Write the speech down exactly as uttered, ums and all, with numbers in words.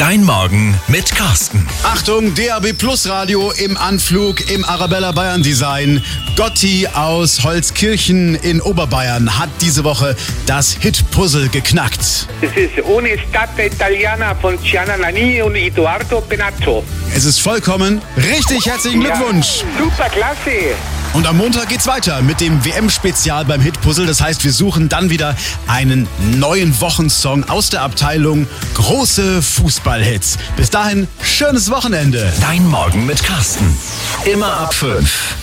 Dein Morgen mit Carsten. Achtung, D A B Plus Radio im Anflug im Arabella Bayern Design. Gotti aus Holzkirchen in Oberbayern hat diese Woche das Hit-Puzzle geknackt. Es ist Un'estate Italiana von Gianna Nannini und Edoardo Benazzo. Es ist vollkommen richtig. Herzlichen Glückwunsch. Ja, super klasse. Und am Montag geht's weiter mit dem W M-Spezial beim Hit-Puzzle. Das heißt, wir suchen dann wieder einen neuen Wochensong aus der Abteilung große Fußballhits. Bis dahin, schönes Wochenende. Dein Morgen mit Carsten. Immer ab fünf.